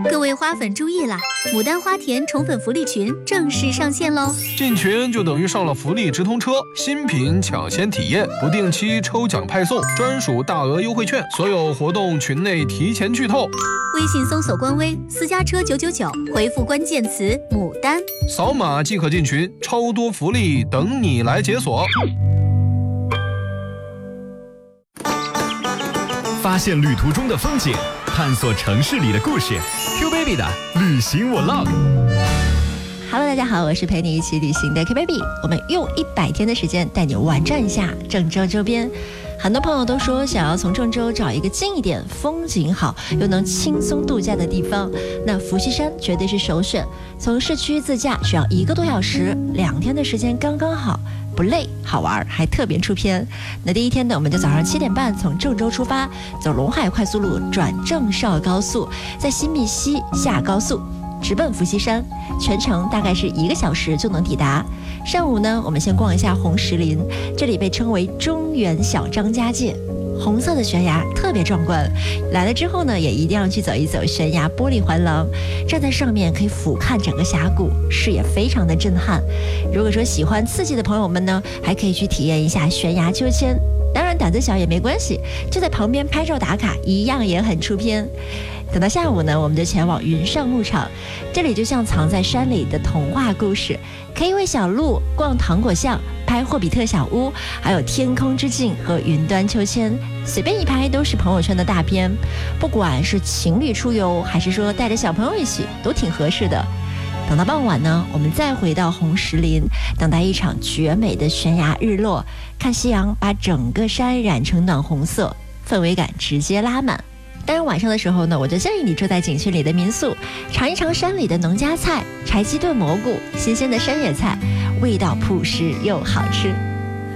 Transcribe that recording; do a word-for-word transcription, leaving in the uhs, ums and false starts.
各位花粉注意啦！牡丹花田宠粉福利群正式上线喽！ 进群就等于上了福利直通车，新品抢先体验，不定期抽奖派送，专属大额优惠券，所有活动群内提前剧透。 微信搜索官微私家车九九九，回复关键词牡丹， 扫码即可进群，超多福利等你来解锁。 发现旅途中的风景，探索城市里的故事。Q Baby 的旅行我 log。Hello， 大家好，我是陪你一起旅行的 Q Baby。我们用一百天的时间带你玩转一下郑州周边。很多朋友都说想要从郑州找一个近一点、风景好又能轻松度假的地方，那伏羲山绝对是首选。从市区自驾只要一个多小时，两天的时间刚刚好。不累好玩，还特别出片。那第一天呢，我们就早上七点半从郑州出发，走陇海快速路转郑绍高速，在新密溪下高速，直奔伏羲山，全程大概是一个小时就能抵达。上午呢，我们先逛一下红石林，这里被称为中原小张家界。红色的悬崖特别壮观，来了之后呢，也一定要去走一走悬崖玻璃环廊，站在上面可以俯瞰整个峡谷，视野非常的震撼。如果说喜欢刺激的朋友们呢，还可以去体验一下悬崖秋千，当然胆子小也没关系，就在旁边拍照打卡，一样也很出片。等到下午呢，我们就前往云上牧场，这里就像藏在山里的童话故事，可以喂小鹿，逛糖果巷，拍霍比特小屋，还有天空之镜和云端秋千，随便一拍都是朋友圈的大片。不管是情侣出游，还是说带着小朋友一起，都挺合适的。等到傍晚呢，我们再回到红石林，等待一场绝美的悬崖日落，看夕阳把整个山染成暖红色，氛围感直接拉满。当然晚上的时候呢，我就建议你住在景区里的民宿，尝一尝山里的农家菜，柴鸡炖蘑菇，新鲜的山野菜，味道朴实又好吃。